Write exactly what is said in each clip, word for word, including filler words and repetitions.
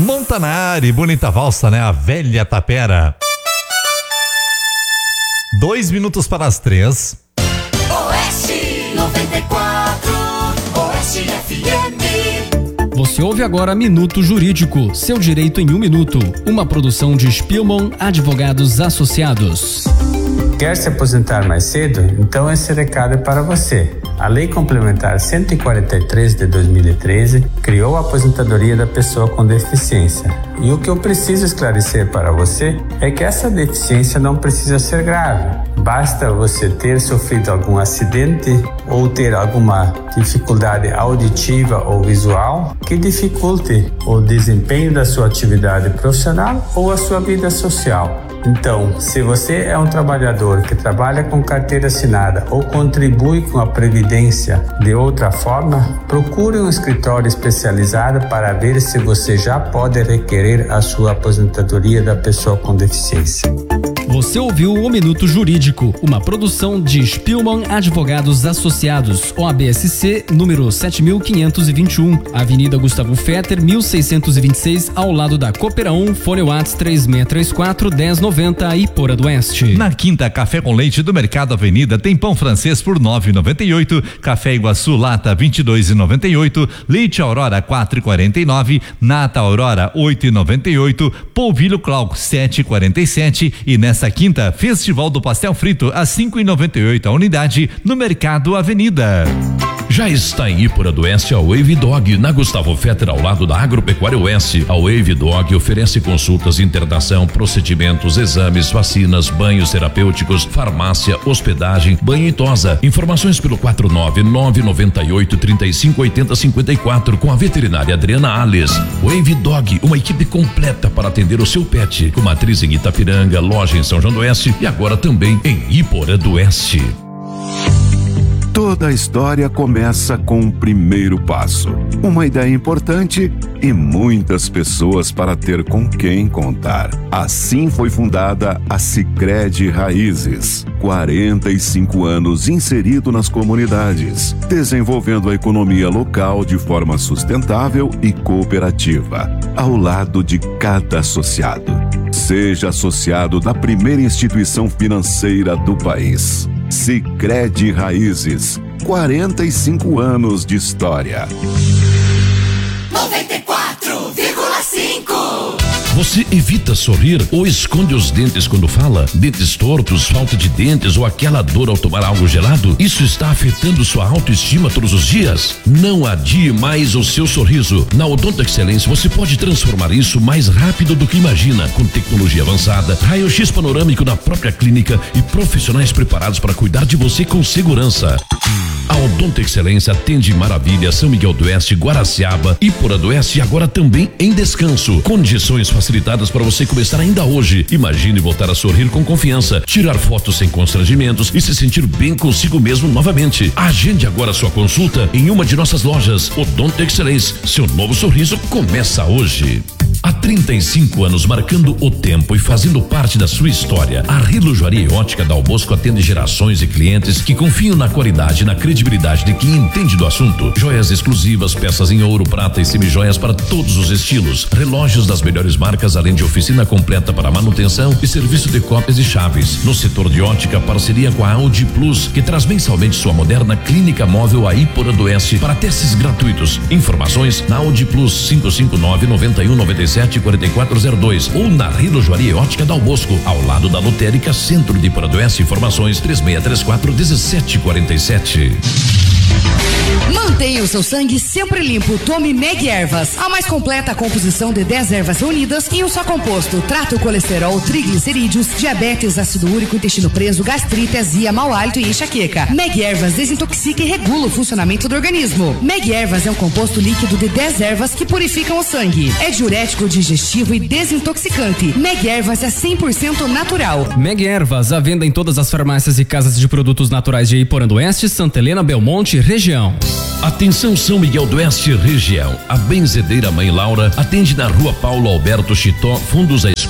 Montanari, bonita valsa, né? A velha tapera. Dois minutos para as três. Oeste noventa e quatro, Oeste F M. Você ouve agora Minuto Jurídico, seu direito em um minuto. Uma produção de Spielmann Advogados Associados. Quer se aposentar mais cedo? Então esse recado é para você. A Lei Complementar cento e quarenta e três de dois mil e treze criou a aposentadoria da pessoa com deficiência. E o que eu preciso esclarecer para você é que essa deficiência não precisa ser grave. Basta você ter sofrido algum acidente ou ter alguma dificuldade auditiva ou visual que dificulte o desempenho da sua atividade profissional ou a sua vida social. Então, se você é um trabalhador que trabalha com carteira assinada ou contribui com a previdência de outra forma, procure um escritório especializado para ver se você já pode requerer a sua aposentadoria da pessoa com deficiência. Você ouviu o Minuto Jurídico, uma produção de Spielmann Advogados Associados, O A B S C, número sete mil quinhentos e vinte e um, Avenida Gustavo Fetter, mil seiscentos e vinte e seis, ao lado da Cooperão, fone WhatsApp três seis três quatro, um zero nove zero, Iporã do Oeste. Na quinta, café com leite do Mercado Avenida tem pão francês por nove reais e noventa e oito centavos, café Iguaçu lata vinte e dois reais e noventa e oito centavos, leite Aurora quatro reais e quarenta e nove centavos, nata Aurora oito reais e noventa e oito centavos, polvilho Clark sete reais e quarenta e sete centavos e nessa quinta, Festival do Pastel Frito a cinco reais e noventa e oito centavos a unidade no Mercado Avenida. Já está em Iporã do Oeste a Wave Dog, na Gustavo Fetter, ao lado da Agropecuária Oeste. A Wave Dog oferece consultas, internação, procedimentos, exames, vacinas, banhos terapêuticos, farmácia, hospedagem, banho e tosa. Informações pelo quatro nove nove nove oito três cinco oito zero cinco quatro com a veterinária Adriana Alves. Wave Dog, uma equipe completa para atender o seu pet, com matriz em Itapiranga, loja em São João do Oeste e agora também em Iporã do Oeste. Toda a história começa com um primeiro passo, uma ideia importante e muitas pessoas para ter com quem contar. Assim foi fundada a Sicredi Raízes. quarenta e cinco anos inserido nas comunidades, desenvolvendo a economia local de forma sustentável e cooperativa, ao lado de cada associado. Seja associado da primeira instituição financeira do país. Sicredi Raízes, quarenta e cinco anos de história. noventa e quatro vírgula cinco. Você evita sorrir ou esconde os dentes quando fala? Dentes tortos, falta de dentes ou aquela dor ao tomar algo gelado? Isso está afetando sua autoestima todos os dias? Não adie mais o seu sorriso. Na Odonto Excelência você pode transformar isso mais rápido do que imagina, com tecnologia avançada, raio-x panorâmico na própria clínica e profissionais preparados para cuidar de você com segurança. A Odonto Excelência atende em Maravilha, São Miguel do Oeste, Guaraciaba, Iporã do Oeste e agora também em Descanso. Condições facilitadas para você começar ainda hoje. Imagine voltar a sorrir com confiança, tirar fotos sem constrangimentos e se sentir bem consigo mesmo novamente. Agende agora sua consulta em uma de nossas lojas. Odonto Excelência, seu novo sorriso começa hoje. Há trinta e cinco anos marcando o tempo e fazendo parte da sua história, a Relojoaria e Ótica Dal Bosco atende gerações de clientes que confiam na qualidade e na credibilidade de quem entende do assunto. Joias exclusivas, peças em ouro, prata e semijoias para todos os estilos. Relógios das melhores marcas, além de oficina completa para manutenção e serviço de cópias e chaves. No setor de ótica, parceria com a Audi Plus, que traz mensalmente sua moderna clínica móvel a Iporã do Oeste para testes gratuitos. Informações na Audi Plus cinco cinco nove nove um nove sete quatro quatro zero dois ou na Relojoaria e Ótica Dal Bosco, ao lado da Lotérica Centro de Iporã do Oeste. Informações três seis três quatro um sete quatro sete. Mantenha o seu sangue sempre limpo. Tome Meg Ervas, a mais completa composição de dez ervas reunidas em um só composto. Trata o colesterol, triglicerídeos, diabetes, ácido úrico, intestino preso, gastrite, azia, mau hálito e enxaqueca. Meg Ervas desintoxica e regula o funcionamento do organismo. Meg Ervas é um composto líquido de dez ervas que purificam o sangue. É diurético, digestivo e desintoxicante. Meg Ervas é cem por cento natural. Meg Ervas, à venda em todas as farmácias e casas de produtos naturais de Iporã do Oeste, Santa Helena, Belmonte, região. Atenção São Miguel do Oeste, região. A Benzedeira Mãe Laura atende na Rua Paulo Alberto Chitó, fundos à Escola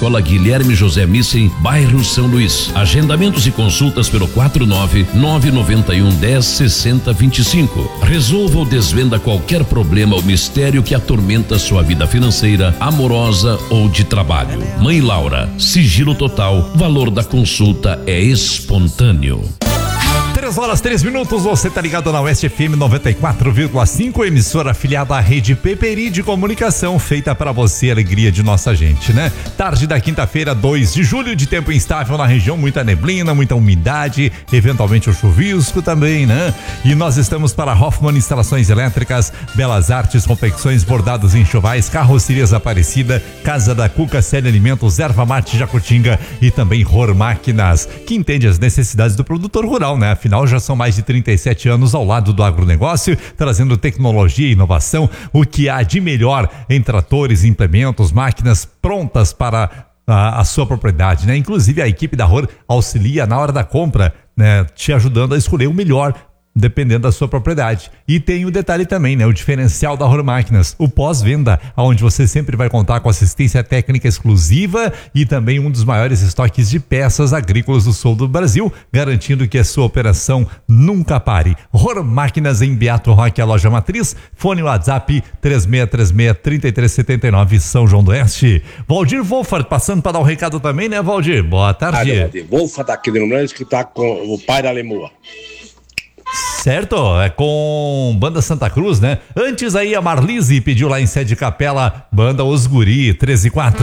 Escola Guilherme José Missen, bairro São Luís. Agendamentos e consultas pelo quatro nove nove nove um dez sessenta vinte e cinco. Resolva ou desvenda qualquer problema ou mistério que atormenta sua vida financeira, amorosa ou de trabalho. Mãe Laura, sigilo total, valor da consulta é espontâneo. Três horas, três minutos, você tá ligado na Oeste F M noventa e quatro vírgula cinco, emissora afiliada à rede Peperi de comunicação, feita para você, alegria de nossa gente, né? Tarde da quinta-feira, dois de julho, de tempo instável na região, muita neblina, muita umidade, eventualmente o chuvisco também, né? E nós estamos para Hoffman Instalações Elétricas, Belas Artes, confecções, bordados em enxovais, carrocerias Aparecida, Casa da Cuca, Célia Alimentos, Erva Mate Jacutinga e também Ror Máquinas, que entende as necessidades do produtor rural, né? Afinal, já são mais de trinta e sete anos ao lado do agronegócio, trazendo tecnologia e inovação, o que há de melhor em tratores, implementos, máquinas prontas para a, a sua propriedade, né? Inclusive a equipe da Ror auxilia na hora da compra, né? Te ajudando a escolher o melhor, dependendo da sua propriedade. E tem o detalhe também, né? O diferencial da Ror Máquinas, o pós-venda, onde você sempre vai contar com assistência técnica exclusiva e também um dos maiores estoques de peças agrícolas do sul do Brasil, garantindo que a sua operação nunca pare. Ror Máquinas em Beato Roque, a loja matriz, fone WhatsApp três seis três seis, três três sete nove, São João do Oeste. Valdir Wolfert, passando para dar um recado também, né, Valdir? Boa tarde. Ah, Valdir Wolfert aqui de Nunes, que tá com o pai da Lemoa. Certo, é com Banda Santa Cruz, né? Antes aí a Marlise pediu lá em Sede Capela, Banda Os Guri, treze e quatro.